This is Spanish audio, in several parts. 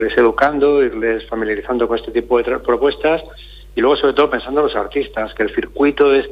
irles educando, irles familiarizando con este tipo de propuestas y luego sobre todo pensando en los artistas, que el circuito de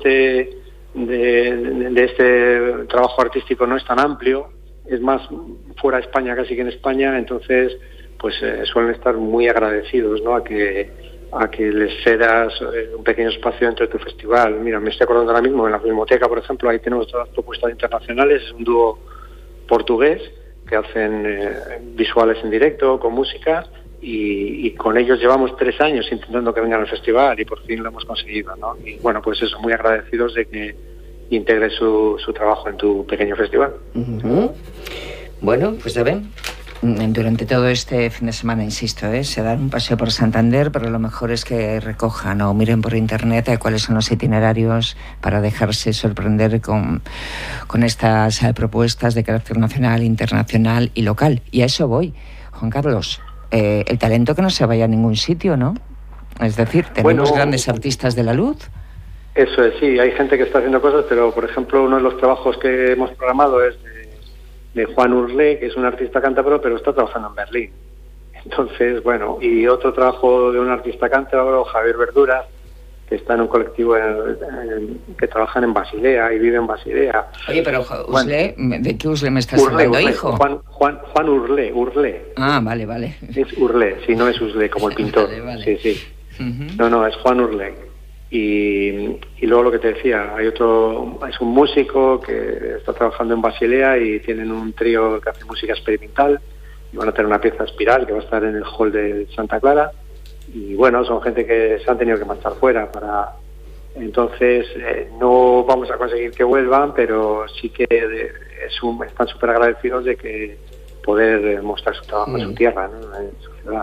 este trabajo artístico no es tan amplio, es más fuera de España casi que en España, entonces pues suelen estar muy agradecidos, ¿no?, a que les cedas un pequeño espacio dentro de tu festival. Mira, me estoy acordando ahora mismo en la Filmoteca, por ejemplo, ahí tenemos todas las propuestas internacionales, es un dúo portugués que hacen visuales en directo, con música, y con ellos llevamos 3 años intentando que vengan al festival y por fin lo hemos conseguido, ¿no? Y bueno, pues eso, muy agradecidos de que integres su trabajo en tu pequeño festival. Uh-huh. Bueno, pues ya ven, durante todo este fin de semana, insisto, se dan un paseo por Santander, pero lo mejor es que recojan o miren por internet cuáles son los itinerarios para dejarse sorprender con estas propuestas de carácter nacional, internacional y local. Y a eso voy, Juan Carlos. El talento que no se vaya a ningún sitio, ¿no? Es decir, tenemos grandes artistas de la luz. Eso es, sí, hay gente que está haciendo cosas, pero por ejemplo uno de los trabajos que hemos programado es de Juan Urlé, que es un artista cántabro, pero está trabajando en Berlín. Entonces, bueno, y otro trabajo de un artista cántabro, Javier Verduras, que está en un colectivo que trabajan en Basilea y vive en Basilea. Oye, pero Urlé, ¿de qué Urlé me estás hablando, hijo? Juan Urlé. Ah, vale. Es Urlé, si no es Urlé, como el pintor. Vale. Sí. Uh-huh. No, es Juan Urlé. Y luego lo que te decía, hay otro, es un músico que está trabajando en Basilea y tienen un trío que hace música experimental y van a tener una pieza espiral que va a estar en el hall de Santa Clara. Y bueno, son gente que se han tenido que marchar fuera para... Entonces, no vamos a conseguir que vuelvan, pero sí que están súper agradecidos de que poder mostrar su trabajo en su tierra, ¿no?, en su ciudad.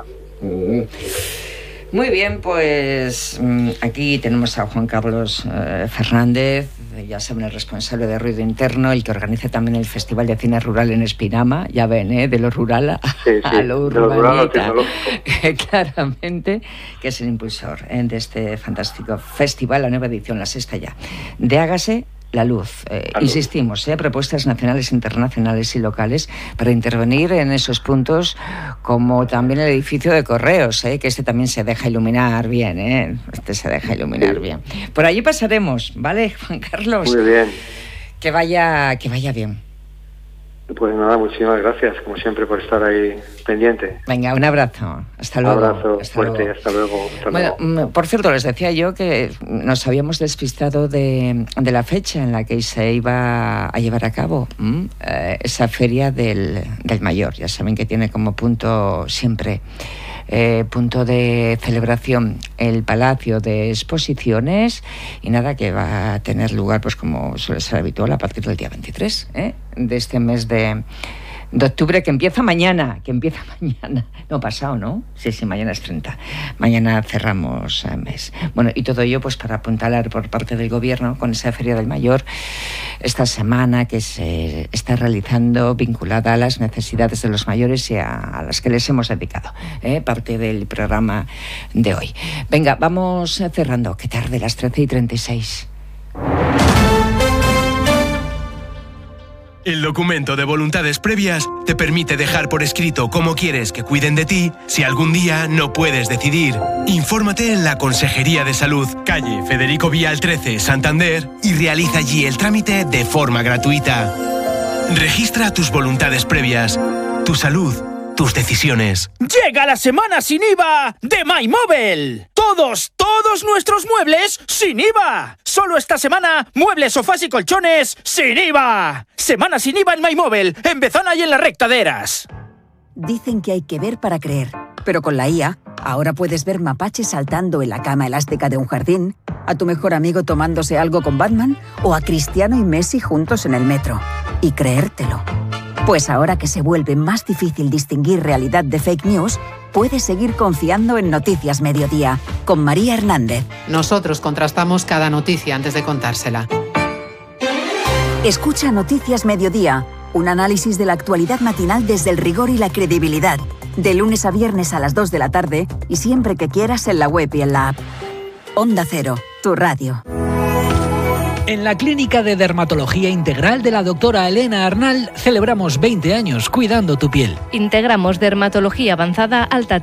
Muy bien, pues aquí tenemos a Juan Carlos Fernández, ya saben, el responsable de Ruido Interno, el que organiza también el Festival de Cine Rural en Espinama, ya ven, de lo rural a lo urbanita, claramente, que es el impulsor de este fantástico festival, la nueva edición, la 6ª ya, de Hágase la Luz. Insistimos, propuestas nacionales, internacionales y locales para intervenir en esos puntos, como también el edificio de Correos, que también se deja iluminar bien, se deja iluminar bien. Por allí pasaremos, ¿vale, Juan Carlos? Muy bien. Que vaya bien. Pues nada, muchísimas gracias, como siempre, por estar ahí pendiente. Venga, un abrazo. Hasta luego. Un abrazo fuerte, hasta luego. Bueno, por cierto, les decía yo que nos habíamos despistado de la fecha en la que se iba a llevar a cabo esa feria del Mayor. Ya saben que tiene como punto siempre... punto de celebración el Palacio de Exposiciones, y nada, que va a tener lugar, pues como suele ser habitual, a partir del día 23 de este mes de octubre, que empieza mañana, no, pasado, ¿no? Sí, mañana es 30, mañana cerramos mes. Bueno, y todo ello pues para apuntalar por parte del gobierno con esa Feria del Mayor esta semana que se está realizando, vinculada a las necesidades de los mayores y a las que les hemos dedicado parte del programa de hoy. Venga, vamos cerrando, que tarde, las 13:36. El documento de voluntades previas te permite dejar por escrito cómo quieres que cuiden de ti si algún día no puedes decidir. Infórmate en la Consejería de Salud, calle Federico Vial 13, Santander, y realiza allí el trámite de forma gratuita. Registra tus voluntades previas. Tu salud, tus decisiones. Llega la semana sin IVA de MyMobile. Todos nuestros muebles sin IVA. Solo esta semana, muebles, sofás y colchones sin IVA. Semana sin IVA en MyMobile, en Bezana y en la Recta de Eras. Dicen que hay que ver para creer, pero con la IA, ahora puedes ver mapaches saltando en la cama elástica de un jardín, a tu mejor amigo tomándose algo con Batman o a Cristiano y Messi juntos en el metro. Y creértelo. Pues ahora que se vuelve más difícil distinguir realidad de fake news, puedes seguir confiando en Noticias Mediodía, con María Hernández. Nosotros contrastamos cada noticia antes de contársela. Escucha Noticias Mediodía, un análisis de la actualidad matinal desde el rigor y la credibilidad. De lunes a viernes a las 2 de la tarde y siempre que quieras en la web y en la app. Onda Cero, tu radio. En la Clínica de Dermatología Integral de la doctora Elena Arnal celebramos 20 años cuidando tu piel. Integramos dermatología avanzada, alta